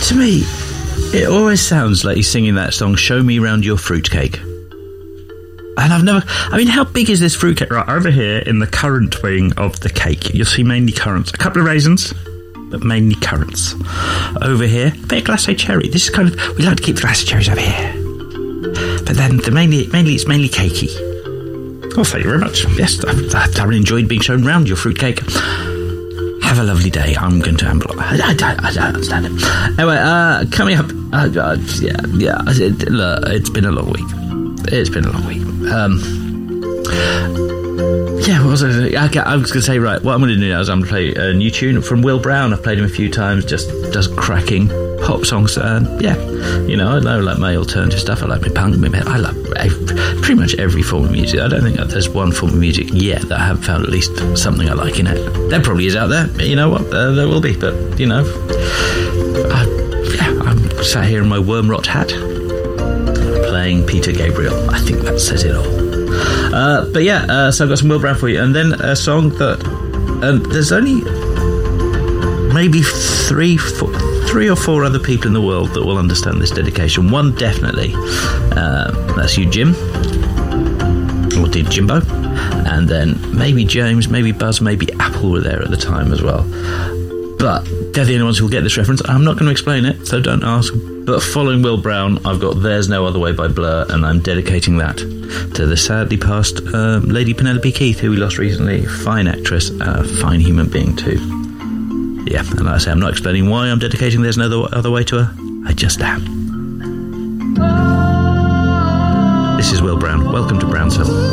To me, it always sounds like he's singing that song, Show Me Round Your Fruitcake. And how big is this fruitcake? Right, over here in the currant wing of the cake, you'll see mainly currants. A couple of raisins, but mainly currants. Over here, a bit of glacé cherry. This is we like to keep the glacé cherries over here. But then it's mainly cakey. Oh, thank you very much. Yes, I've thoroughly enjoyed being shown round your fruitcake. Have a lovely day. I'm going to amble on. I don't understand it. Anyway, coming up... Look, it's been a long week. What was I going to say? I was going to say, right, what I'm going to do now is I'm going to play a new tune from Will Brown. I've played him a few times, just cracking pop songs. I like my alternative stuff. I like my punk. I love pretty much every form of music. I don't think there's one form of music yet that I haven't found at least something I like in it. There probably is out there. You know what? There will be. But, I'm sat here in my worm rot hat playing Peter Gabriel. I think that says it all. So I've got some Will Brown for you. And then a song that... there's only maybe three or four other people in the world that will understand this dedication. One definitely. That's you, Jim. Or did Jimbo. And then maybe James, maybe Buzz, maybe Apple were there at the time as well. But they're the only ones who will get this reference. I'm not going to explain it, so don't ask. But following Will Brown, I've got There's No Other Way by Blur, and I'm dedicating that to the sadly passed Lady Penelope Keith, who we lost recently. Fine actress, fine human being too. Yeah, and like I say, I'm not explaining why I'm dedicating There's No Other Way to her. I just am. This is Will Brown. Welcome to Brownsville.